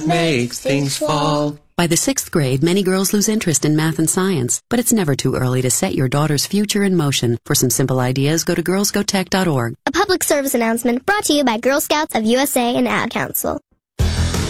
makes things fall. By the 6th grade, many girls lose interest in math and science, but it's never too early to set your daughter's future in motion. For some simple ideas, go to girlsgotech.org. A public service announcement brought to you by Girl Scouts of USA and Ad Council.